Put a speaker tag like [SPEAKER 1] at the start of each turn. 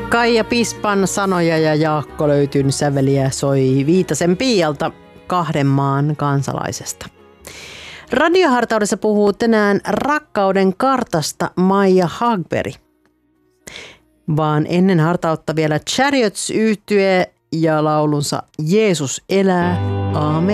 [SPEAKER 1] Kaija Pispan sanoja ja Jaakko Löytyn säveliä soi Viitasen Piialta 2 maan kansalaisesta. Radiohartaudessa puhuu tänään rakkauden kartasta Maija Hagberg. Vaan ennen hartautta vielä Chariots -yhtye ja laulunsa Jeesus elää. Aamen.